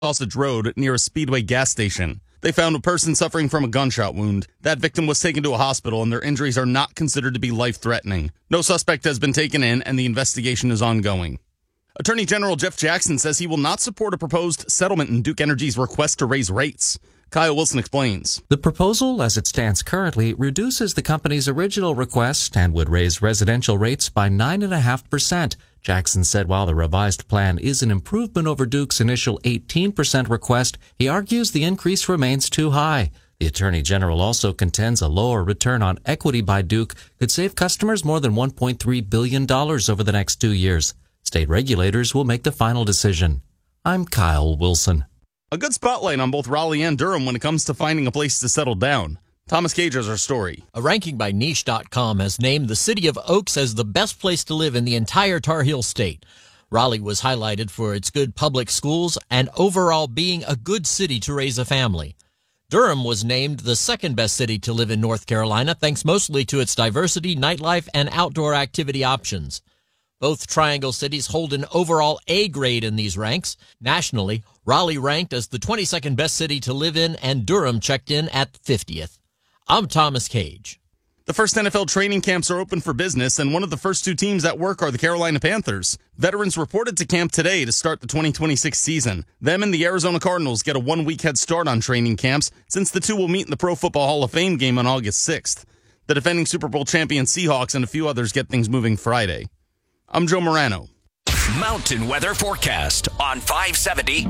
Sausage Road near a Speedway gas station. They found a person suffering from a gunshot wound. That victim was taken to a hospital, and their injuries are not considered to be life-threatening. No suspect has been taken in, and the investigation is ongoing. Attorney General Jeff Jackson says he will not support a proposed settlement in Duke Energy's request to raise rates. Kyle Wilson explains. The proposal, as it stands currently, reduces the company's original request and would raise residential rates by 9.5%. Jackson said while the revised plan is an improvement over Duke's initial 18% request, he argues the increase remains too high. The Attorney General also contends a lower return on equity by Duke could save customers more than $1.3 billion over the next 2 years. State regulators will make the final decision. I'm Kyle Wilson. A good spotlight on both Raleigh and Durham when it comes to finding a place to settle down. Thomas Cage has our story. A ranking by Niche.com has named the city of Oaks as the best place to live in the entire Tar Heel state. Raleigh was highlighted for its good public schools and overall being a good city to raise a family. Durham was named the second best city to live in North Carolina, thanks mostly to its diversity, nightlife, and outdoor activity options. Both Triangle cities hold an overall A grade in these ranks. Nationally, Raleigh ranked as the 22nd best city to live in, and Durham checked in at 50th. I'm Thomas Cage. The first NFL training camps are open for business, and one of the first two teams at work are the Carolina Panthers. Veterans reported to camp today to start the 2026 season. Them and the Arizona Cardinals get a 1-week head start on training camps, since the two will meet in the Pro Football Hall of Fame game on August 6th. The defending Super Bowl champion Seahawks and a few others get things moving Friday. I'm Joe Morano. Mountain weather forecast on 570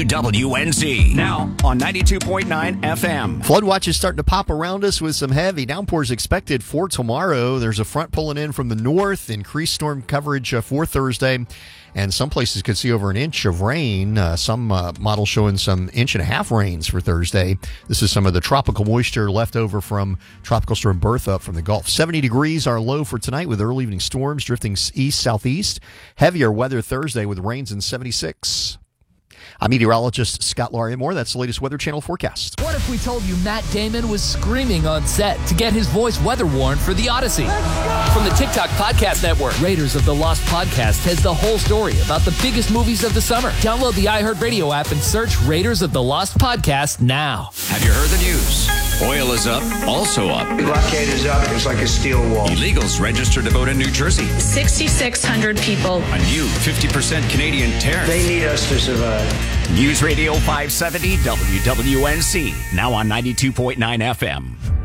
WWNZ. Now on 92.9 FM. Flood watch is starting to pop around us with some heavy downpours expected for tomorrow. There's a front pulling in from the north, increased storm coverage for Thursday, and some places could see over an inch of rain. Some models showing some 1.5-inch rains for Thursday. This is some of the tropical moisture left over from Tropical Storm Bertha from the Gulf. 70 degrees our low for tonight with early evening storms drifting east-southeast. Heavier weather Thursday with rains in 76. I'm meteorologist Scott Larimore. That's the latest Weather Channel forecast. What if we told you Matt Damon was screaming on set to get his voice weather warned for The Odyssey? From the TikTok Podcast Network, Raiders of the Lost Podcast has the whole story about the biggest movies of the summer. Download the iHeartRadio app and search Raiders of the Lost Podcast now. Have you heard the news? Oil is up, also up. The blockade is up. It's like a steel wall. Illegals registered to vote in New Jersey. 6,600 people. A new 50% Canadian tariff. They need us to survive. News Radio 570 WWNC. Now on 92.9 FM.